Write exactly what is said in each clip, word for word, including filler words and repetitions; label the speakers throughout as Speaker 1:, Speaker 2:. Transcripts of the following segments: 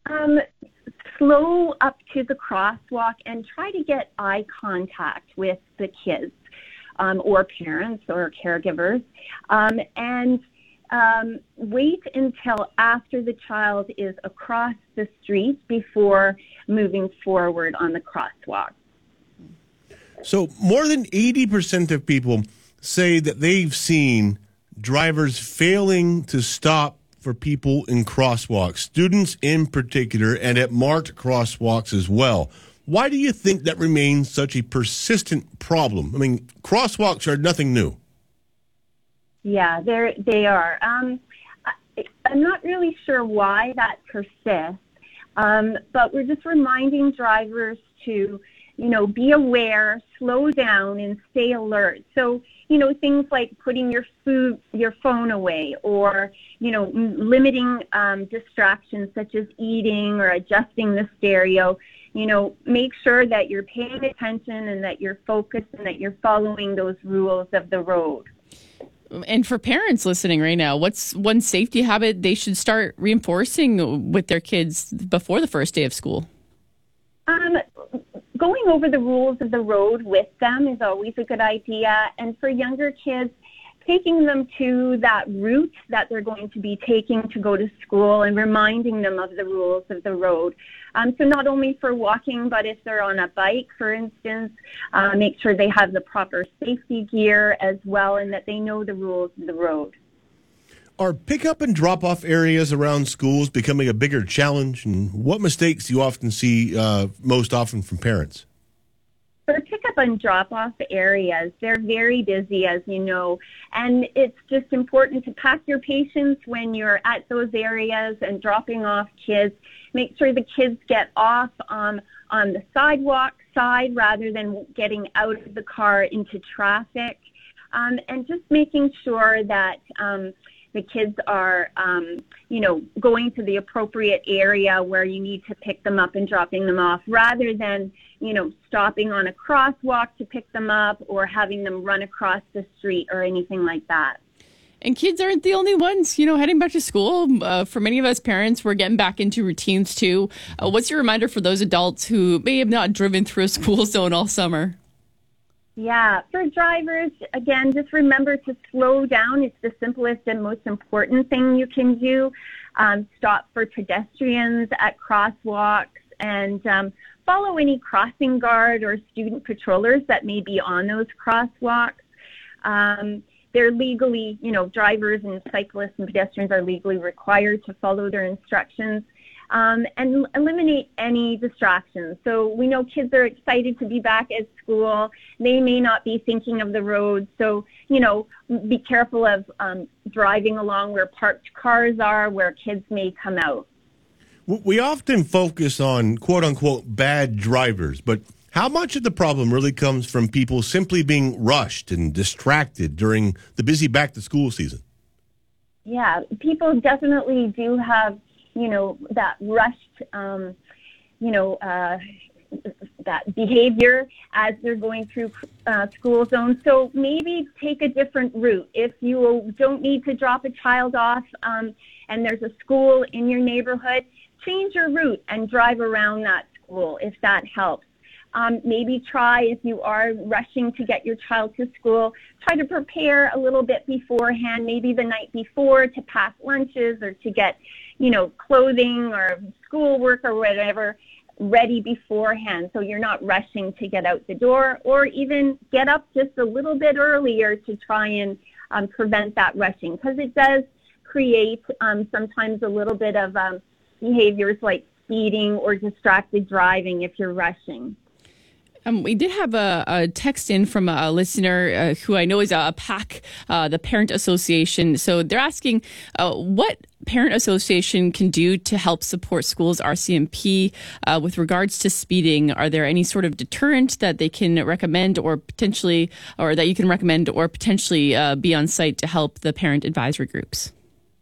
Speaker 1: Um, slow up to the crosswalk and try to get eye contact with the kids um, or parents or caregivers, um, and um, wait until after the child is across the street before moving forward on the crosswalk.
Speaker 2: So more than eighty percent of people say that they've seen drivers failing to stop for people in crosswalks, students in particular, and at marked crosswalks as well. Why do you think that remains such a persistent problem? I mean, crosswalks are nothing new.
Speaker 1: Yeah, they're, they are. Um, I, I'm not really sure why that persists, um, but we're just reminding drivers to, you know, be aware, slow down, and stay alert. So, you know, things like putting your food, your phone away, or, you know, limiting um, distractions such as eating or adjusting the stereo. You know, make sure that you're paying attention and that you're focused and that you're following those rules of the road.
Speaker 3: And for parents listening right now, what's one safety habit they should start reinforcing with their kids before the first day of school?
Speaker 1: Um, going over the rules of the road with them is always a good idea. And for younger kids, taking them to that route that they're going to be taking to go to school and reminding them of the rules of the road. Um, so not only for walking, but if they're on a bike, for instance, uh, make sure they have the proper safety gear as well and that they know the rules of the road.
Speaker 2: Are pickup and drop-off areas around schools becoming a bigger challenge? And what mistakes do you often see uh, most often from parents?
Speaker 1: For pickup and drop-off areas, they're very busy, as you know, and it's just important to pack your patience when you're at those areas and dropping off kids. Make sure the kids get off um, on the sidewalk side rather than getting out of the car into traffic, um, and just making sure that um, the kids are, um, you know, going to the appropriate area where you need to pick them up and dropping them off rather than, you know, stopping on a crosswalk to pick them up or having them run across the street or anything like that.
Speaker 3: And kids aren't the only ones, you know, heading back to school. Uh, for many of us parents, we're getting back into routines too. Uh, what's your reminder for those adults who may have not driven through a school zone all summer?
Speaker 1: Yeah, for drivers, again, just remember to slow down. It's the simplest and most important thing you can do. Um, stop for pedestrians at crosswalks and um, follow any crossing guard or student patrollers that may be on those crosswalks. Um, they're legally, you know, drivers and cyclists and pedestrians are legally required to follow their instructions. Um, and eliminate any distractions. So we know kids are excited to be back at school. They may not be thinking of the road. So, you know, be careful of um, driving along where parked cars are, where kids may come out.
Speaker 2: We often focus on quote-unquote bad drivers, but how much of the problem really comes from people simply being rushed and distracted during the busy back-to-school season?
Speaker 1: Yeah, people definitely do have, you know, that rushed, um, you know, uh, that behavior as they're going through uh, school zones. So maybe take a different route. If you don't need to drop a child off um, and there's a school in your neighborhood, change your route and drive around that school if that helps. Um, maybe try, if you are rushing to get your child to school, try to prepare a little bit beforehand, maybe the night before, to pack lunches or to get, you know, clothing or schoolwork or whatever ready beforehand so you're not rushing to get out the door, or even get up just a little bit earlier to try and um, prevent that rushing, because it does create um, sometimes a little bit of um, behaviors like speeding or distracted driving if you're rushing.
Speaker 3: Um, we did have a, a text in from a listener uh, who I know is a, a PAC, uh, the Parent Association. So they're asking uh, what Parent Association can do to help support schools' R C M P uh, with regards to speeding. Are there any sort of deterrent that they can recommend or potentially, or that you can recommend or potentially uh, be on site to help the parent advisory groups?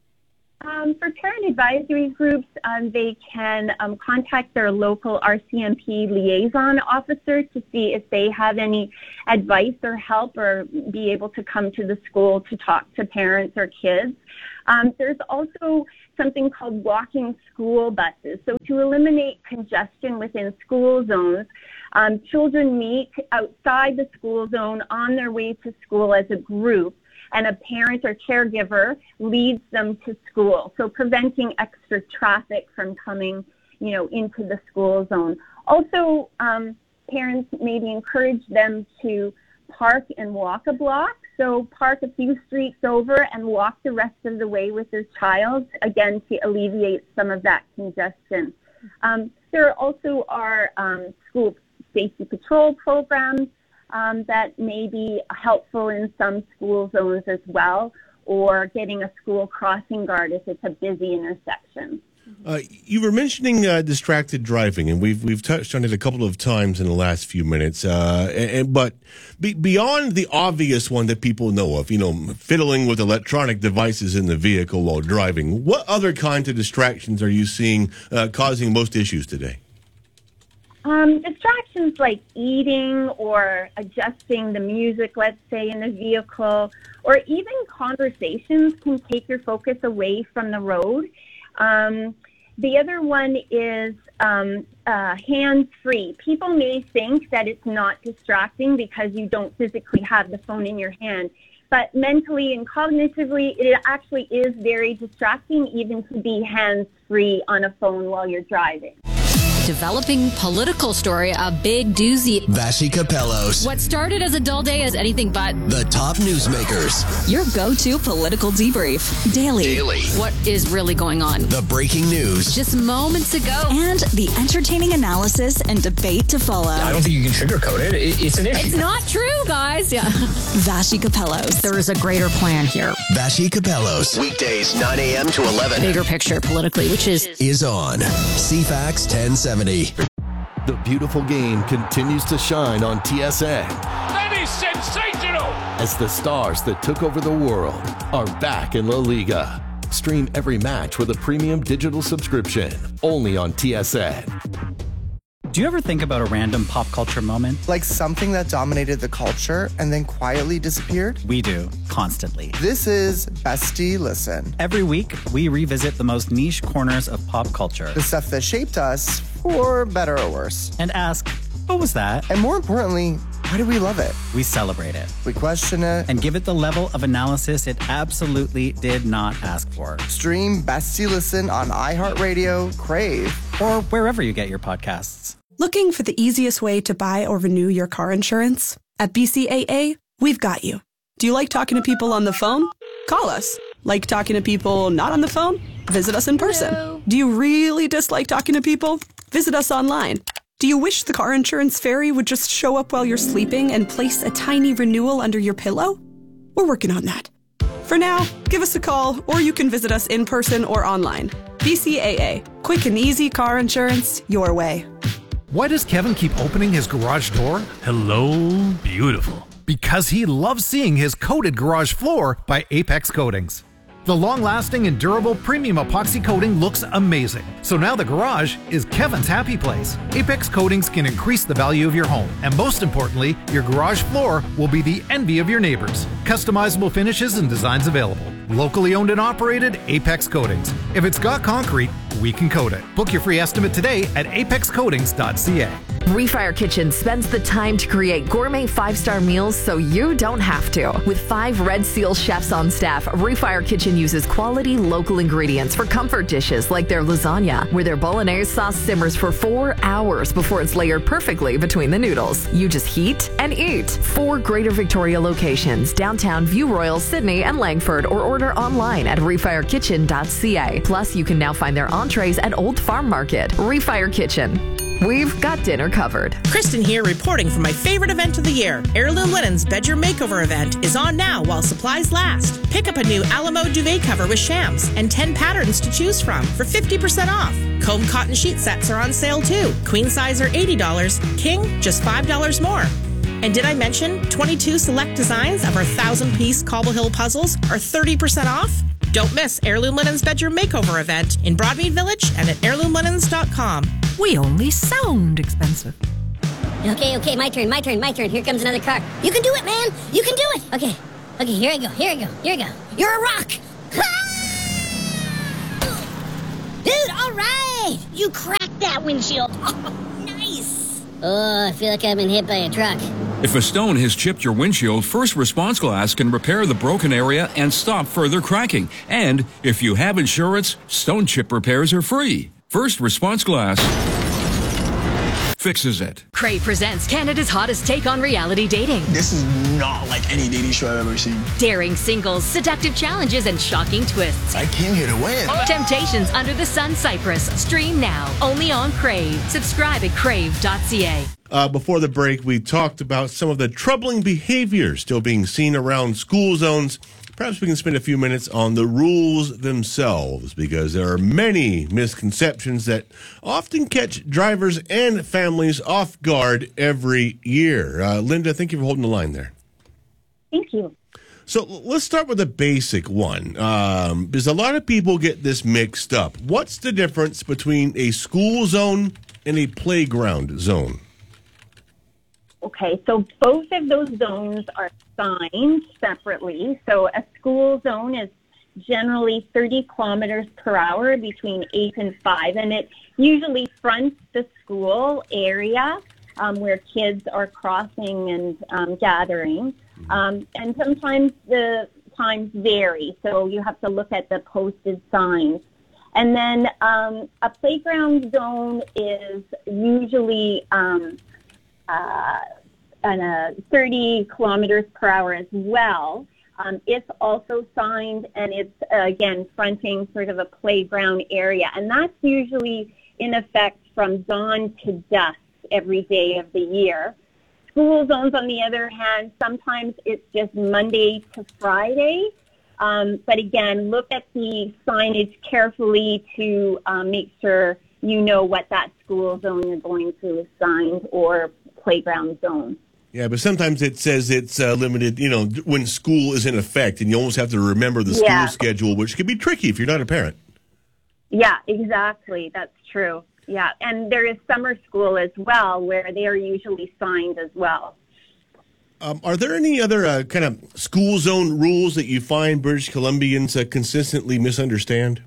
Speaker 1: Um, for parent advisory groups, um, they can um, contact their local R C M P liaison officer to see if they have any advice or help, or be able to come to the school to talk to parents or kids. Um, there's also something called walking school buses. So to eliminate congestion within school zones, um, children meet outside the school zone on their way to school as a group, and a parent or caregiver leads them to school. So preventing extra traffic from coming, you know, into the school zone. Also, um, parents maybe encourage them to park and walk a block. So park a few streets over and walk the rest of the way with their child, again, to alleviate some of that congestion. Um, there also are um, school safety patrol programs um, that may be helpful in some school zones as well, or getting a school crossing guard if it's a busy intersection.
Speaker 2: Uh, you were mentioning uh, distracted driving, and we've we've touched on it a couple of times in the last few minutes. Uh, and, but be, beyond the obvious one that people know of, you know, fiddling with electronic devices in the vehicle while driving, what other kinds of distractions are you seeing uh, causing most issues today?
Speaker 1: Um, distractions like eating or adjusting the music, let's say, in the vehicle, or even conversations can take your focus away from the road. Um, the other one is um, uh, hands-free. People may think that it's not distracting because you don't physically have the phone in your hand, but mentally and cognitively, it actually is very distracting even to be hands-free on a phone while you're driving.
Speaker 4: Developing political story, a big doozy.
Speaker 5: Vassy Kapelos.
Speaker 4: What started as a dull day is anything but.
Speaker 5: The top newsmakers.
Speaker 4: Your go-to political debrief. Daily.
Speaker 5: Daily.
Speaker 4: What is really going on?
Speaker 5: The breaking news.
Speaker 4: Just moments ago.
Speaker 6: And the entertaining analysis and debate to follow.
Speaker 7: I don't think you can sugarcoat it. it it's an issue.
Speaker 4: It's not true, guys. Yeah.
Speaker 6: Vassy Kapelos.
Speaker 4: There is a greater plan here.
Speaker 5: Vassy Kapelos. Weekdays, nine a.m. to eleven.
Speaker 4: Bigger picture politically, which is...
Speaker 5: Is on C FAX ten seventy.
Speaker 8: The beautiful game continues to shine on T S N.
Speaker 9: That is sensational!
Speaker 8: As the stars that took over the world are back in La Liga. Stream every match with a premium digital subscription, only on T S N.
Speaker 10: Do you ever think about a random pop culture moment?
Speaker 11: Like something that dominated the culture and then quietly disappeared?
Speaker 10: We do, constantly.
Speaker 11: This is Bestie Listen.
Speaker 10: Every week, we revisit the most niche corners of pop culture.
Speaker 11: The stuff that shaped us, for better or worse.
Speaker 10: And ask, what was that?
Speaker 11: And more importantly, why do we love it?
Speaker 10: We celebrate it.
Speaker 11: We question it.
Speaker 10: And give it the level of analysis it absolutely did not ask for.
Speaker 11: Stream Bestie Listen on iHeartRadio, Crave,
Speaker 10: or wherever you get your podcasts.
Speaker 12: Looking for the easiest way to buy or renew your car insurance? At B C A A, we've got you. Do you like talking to people on the phone? Call us. Like talking to people not on the phone? Visit us in person. Hello. Do you really dislike talking to people? Visit us online. Do you wish the car insurance fairy would just show up while you're sleeping and place a tiny renewal under your pillow? We're working on that. For now, give us a call, or you can visit us in person or online. B C A A. Quick and easy car insurance your way.
Speaker 13: Why does Kevin keep opening his garage door? Hello, beautiful. Because he loves seeing his coated garage floor by Apex Coatings. The long-lasting and durable premium epoxy coating looks amazing. So now the garage is Kevin's happy place. Apex Coatings can increase the value of your home. And most importantly, your garage floor will be the envy of your neighbors. Customizable finishes and designs available. Locally owned and operated, Apex Coatings. If it's got concrete, we can coat it. Book your free estimate today at apex coatings dot c a.
Speaker 14: Refire Kitchen spends the time to create gourmet five-star meals so you don't have to. With five Red Seal chefs on staff, Refire Kitchen uses quality local ingredients for comfort dishes like their lasagna, where their bolognese sauce simmers for four hours before it's layered perfectly between the noodles. You just heat and eat. Four Greater Victoria locations, downtown, View Royal, Sydney, and Langford, or order online at refire kitchen dot c a. Plus, you can now find their entrees at Old Farm Market. Refire Kitchen. We've got dinner covered.
Speaker 15: Kristen here, reporting for my favorite event of the year. Heirloom Linens Bedroom Makeover event is on now while supplies last. Pick up a new Alamo duvet cover with shams and ten patterns to choose from for fifty percent off. Comb cotton sheet sets are on sale too. Queen size are eighty dollars, king just five dollars more. And did I mention twenty-two select designs of our thousand-piece Cobble Hill puzzles are thirty percent off? Don't miss Heirloom Linens Bedroom Makeover event in Broadmead Village and at heirloom linens dot com.
Speaker 16: We only sound expensive.
Speaker 17: Okay, okay, my turn, my turn, my turn. Here comes another car. You can do it, man. You can do it. Okay, okay, here I go, here I go, here I go. You're a rock. All right! You cracked that windshield. Oh, nice! Oh, I feel like I've been hit by a truck.
Speaker 9: If a stone has chipped your windshield, First Response Glass can repair the broken area and stop further cracking. And if you have insurance, stone chip repairs are free. First Response Glass fixes it.
Speaker 4: Crave presents Canada's hottest take on reality dating.
Speaker 18: This is not like any dating show I've ever seen.
Speaker 4: Daring singles, seductive challenges, and shocking twists.
Speaker 18: I came here to win.
Speaker 4: Temptations Under the Sun Cyprus. Stream now, only on Crave. Subscribe at crave dot c a.
Speaker 2: Uh, before the break, we talked about some of the troubling behavior still being seen around school zones. Perhaps we can spend a few minutes on the rules themselves, because there are many misconceptions that often catch drivers and families off guard every year. Uh, Linda, thank you for holding the line there.
Speaker 1: Thank you.
Speaker 2: So let's start with a basic one, um, because a lot of people get this mixed up. What's the difference between a school zone and a playground zone?
Speaker 1: Okay, so both of those zones are signed separately. So a school zone is generally thirty kilometers per hour between eight and five, and it usually fronts the school area um, where kids are crossing and um, gathering. Um, and sometimes the times vary, so you have to look at the posted signs. And then um, a playground zone is usually um, uh, and uh, thirty kilometers per hour as well. Um, it's also signed, and it's, uh, again, fronting sort of a playground area. And that's usually in effect from dawn to dusk every day of the year. School zones, on the other hand, sometimes it's just Monday to Friday. Um, but again, look at the signage carefully to um, make sure you know what that school zone you're going to is signed or playground zone.
Speaker 2: Yeah, but sometimes it says it's uh, limited, you know, when school is in effect, and you almost have to remember the
Speaker 1: Yeah.
Speaker 2: school schedule, which can be tricky if you're not a parent.
Speaker 1: Yeah, exactly. That's true. Yeah, and there is summer school as well, where they are usually signed as well.
Speaker 2: Um, are there any other uh, kind of school zone rules that you find British Columbians uh, consistently misunderstand?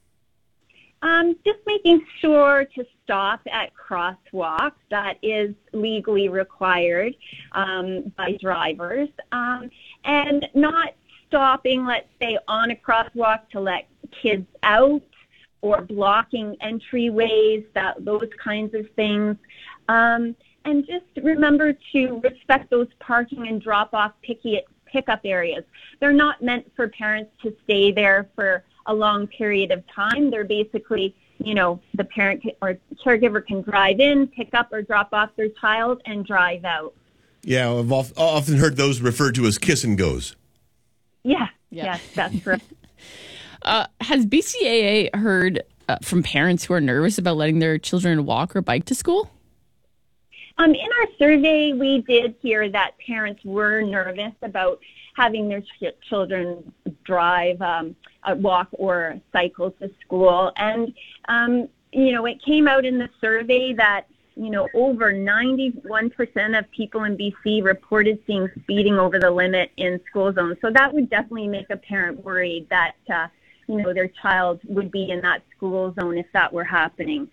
Speaker 1: Um, just making sure to stop at crosswalks. That is legally required um, by drivers. Um, and not stopping, let's say, on a crosswalk to let kids out, or blocking entryways, that those kinds of things. Um, and just remember to respect those parking and drop-off picky, pickup areas. They're not meant for parents to stay there for a long period of time. They're basically, you know, the parent or caregiver can drive in, pick up or drop off their child, and drive out.
Speaker 2: Yeah, I've often heard those referred to as kiss and goes.
Speaker 1: Yeah, yeah. Yes, that's correct.
Speaker 3: Uh, has B C A A heard uh, from parents who are nervous about letting their children walk or bike to school?
Speaker 1: Um, in our survey, we did hear that parents were nervous about having their ch- children drive, um, uh, walk, or cycle to school. And, um, you know, it came out in the survey that, you know, over ninety-one percent of people in B C reported seeing speeding over the limit in school zones. So that would definitely make a parent worried that, uh, you know, their child would be in that school zone if that were happening.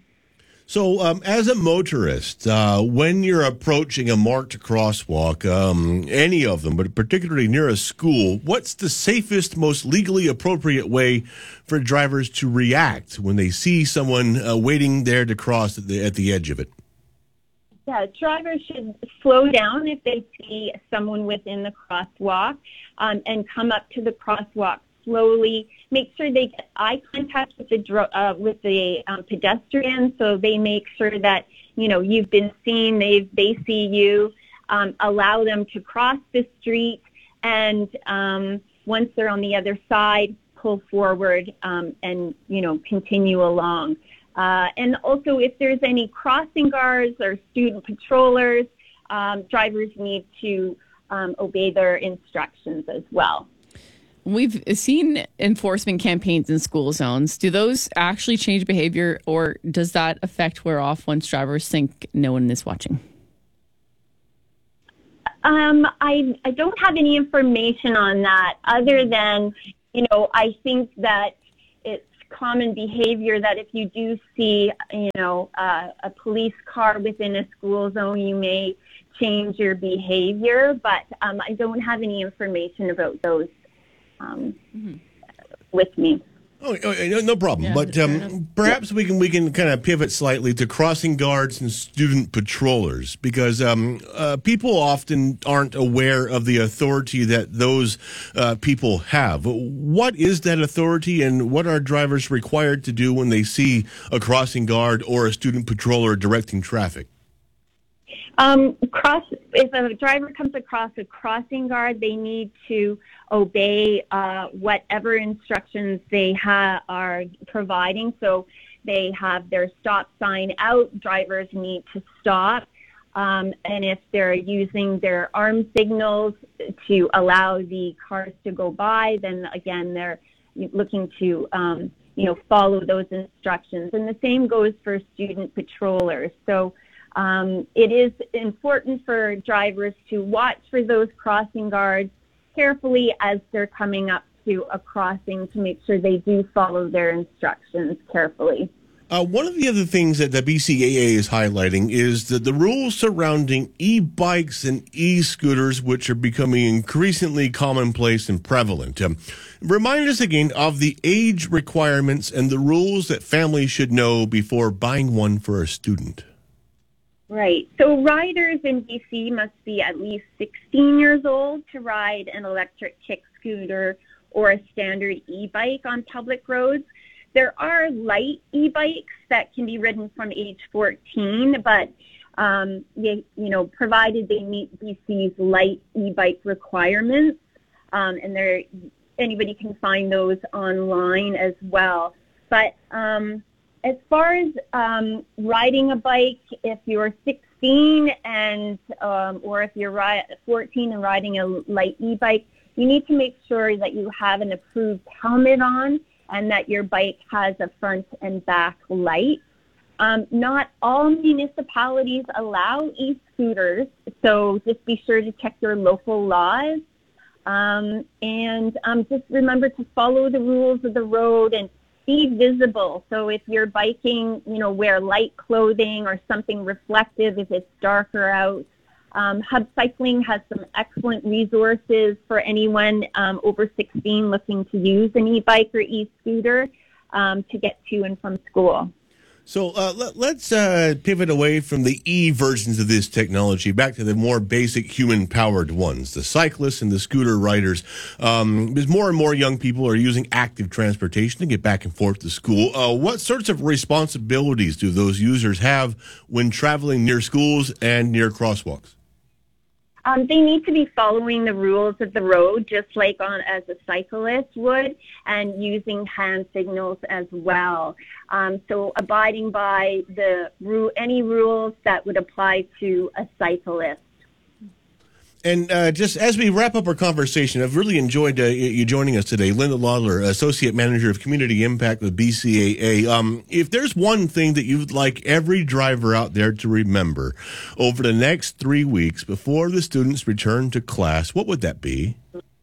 Speaker 2: So um, as a motorist, uh, when you're approaching a marked crosswalk, um, any of them, but particularly near a school, what's the safest, most legally appropriate way for drivers to react when they see someone uh, waiting there to cross at the, at the edge of it?
Speaker 1: Yeah, drivers should slow down if they see someone within the crosswalk um, and come up to the crosswalk slowly. Make sure they get eye contact with the dro- uh, with the um, pedestrian, so they make sure that, you know, you've been seen, they they see you. Um, allow them to cross the street, and um, once they're on the other side, pull forward um, and, you know, continue along. Uh, and also, if there's any crossing guards or student patrollers, um, drivers need to um, obey their instructions as well.
Speaker 3: We've seen enforcement campaigns in school zones. Do those actually change behavior, or does that effect wear off once drivers think no one is watching?
Speaker 1: Um, I, I don't have any information on that other than, you know, I think that it's common behavior that if you do see, you know, uh, a police car within a school zone, you may change your behavior, but um, I don't have any information about those um, mm-hmm. with me.
Speaker 2: Oh, no, no problem.
Speaker 3: Yeah,
Speaker 2: but um, perhaps we can we can kind of pivot slightly to crossing guards and student patrollers, because um, uh, people often aren't aware of the authority that those uh, people have. What is that authority, and what are drivers required to do when they see a crossing guard or a student patroller directing traffic?
Speaker 1: Um, cross. If a driver comes across a crossing guard, they need to obey uh, whatever instructions they ha- are providing. So they have their stop sign out. Drivers need to stop. Um, and if they're using their arm signals to allow the cars to go by, then again, they're looking to, um, you know, follow those instructions. And the same goes for student patrollers. So Um, it is important for drivers to watch for those crossing guards carefully as they're coming up to a crossing to make sure they do follow their instructions carefully.
Speaker 2: Uh, one of the other things that the B C A A is highlighting is that the rules surrounding e-bikes and e-scooters, which are becoming increasingly commonplace and prevalent. Um, remind us again of the age requirements and the rules that families should know before buying one for a student.
Speaker 1: Right. So riders in B C must be at least sixteen years old to ride an electric kick scooter or a standard e-bike on public roads. There are light e-bikes that can be ridden from age fourteen, but um, they, you know, provided they meet B C's light e-bike requirements, um, and there anybody can find those online as well. But um, as far as um, riding a bike, if you're sixteen and um, or if you're ri- fourteen and riding a light e-bike, you need to make sure that you have an approved helmet on and that your bike has a front and back light. Um, not all municipalities allow e-scooters, so just be sure to check your local laws. Um, and um, just remember to follow the rules of the road and be visible. So if you're biking, you know, wear light clothing or something reflective if it's darker out. Um, Hub Cycling has some excellent resources for anyone um, over sixteen looking to use an e-bike or e-scooter um, to get to and from school.
Speaker 2: So uh, let, let's uh, pivot away from the E versions of this technology back to the more basic human-powered ones, the cyclists and the scooter riders. Um, as more and more young people are using active transportation to get back and forth to school, uh, what sorts of responsibilities do those users have when traveling near schools and near crosswalks?
Speaker 1: Um, they need to be following the rules of the road, just like on as a cyclist would, and using hand signals as well. Um, so abiding by the ru- any rules that would apply to a cyclist.
Speaker 2: And uh, just as we wrap up our conversation, I've really enjoyed uh, you joining us today. Linda Lawler, Associate Manager of Community Impact with B C A A. Um, if there's one thing that you'd like every driver out there to remember over the next three weeks before the students return to class, what would that be?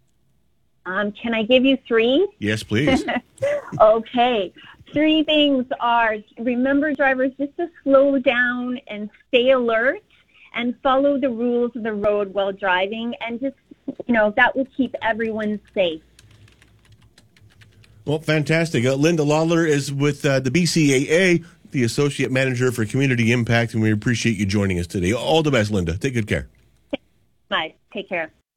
Speaker 1: Um, can I give you three?
Speaker 2: Yes, please.
Speaker 1: Okay. Three things are, remember, drivers, just to slow down and stay alert and follow the rules of the road while driving, and just, you know, that will keep everyone safe.
Speaker 2: Well, fantastic. Uh, Linda Lawler is with uh, the B C A A, the Associate Manager for Community Impact, and we appreciate you joining us today. All the best, Linda. Take good care.
Speaker 1: Bye. Take care.